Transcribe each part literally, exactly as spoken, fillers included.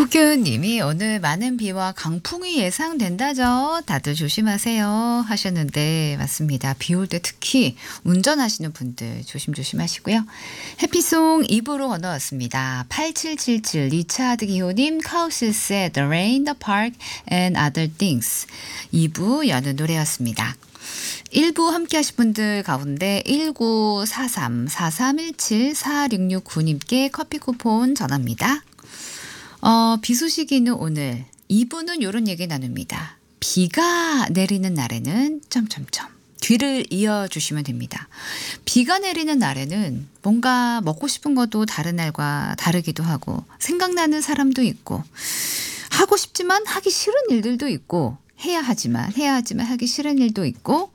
호규님이 오늘 많은 비와 강풍이 예상된다죠. 다들 조심하세요 하셨는데 맞습니다. 비 올 때 특히 운전하시는 분들 조심조심 하시고요. 해피송 이 부로 건너왔습니다. 팔칠칠칠 리차드 기호님 카우스의 The Rain, The Park and Other Things 이 부 여는 노래였습니다. 일 부 함께 하신 분들 가운데 일구사삼 사삼일칠 사육육구님께 커피 쿠폰 전합니다. 어, 비 소식이 있는 오늘 이 부는 이런 얘기 나눕니다. 비가 내리는 날에는 점점점 뒤를 이어주시면 됩니다. 비가 내리는 날에는 뭔가 먹고 싶은 것도 다른 날과 다르기도 하고 생각나는 사람도 있고 하고 싶지만 하기 싫은 일들도 있고 해야 하지만 해야 하지만 하기 싫은 일도 있고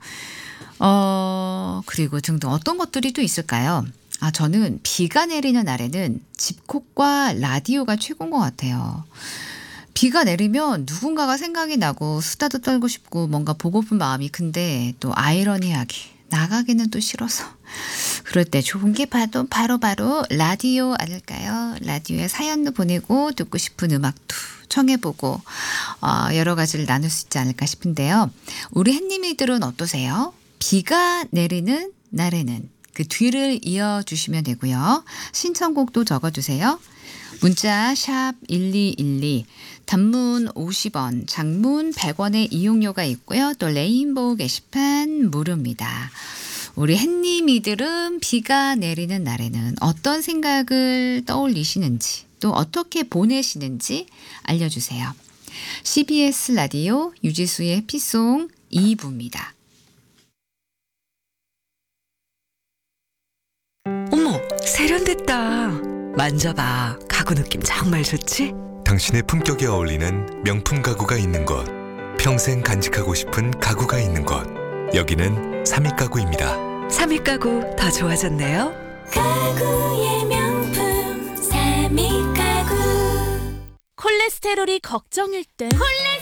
어 그리고 등등 어떤 것들이 또 있을까요? 아, 저는 비가 내리는 날에는 집콕과 라디오가 최고인 것 같아요. 비가 내리면 누군가가 생각이 나고 수다도 떨고 싶고 뭔가 보고픈 마음이 큰데 또 아이러니하게 나가기는 또 싫어서 그럴 때 좋은 게 바로 바로바로 라디오 아닐까요? 라디오에 사연도 보내고 듣고 싶은 음악도 청해보고 어, 여러 가지를 나눌 수 있지 않을까 싶은데요. 우리 햇님이들은 어떠세요? 비가 내리는 날에는 그 뒤를 이어주시면 되고요. 신청곡도 적어주세요. 문자 샵 일이일이 단문 오십 원 장문 백 원의 이용료가 있고요. 또 레인보우 게시판 무료입니다. 우리 햇님이들은 비가 내리는 날에는 어떤 생각을 떠올리시는지 또 어떻게 보내시는지 알려주세요. 씨비에스 라디오 유지수의 해피송 이 부입니다. 어머, 세련됐다. 만져봐. 가구 느낌 정말 좋지? 당신의 품격에 어울리는 명품 가구가 있는 곳. 평생 간직하고 싶은 가구가 있는 곳. 여기는 삼익 가구입니다. 삼익 가구 더 좋아졌네요. 가구의 명품 삼익 가구. 콜레스테롤이 걱정일 땐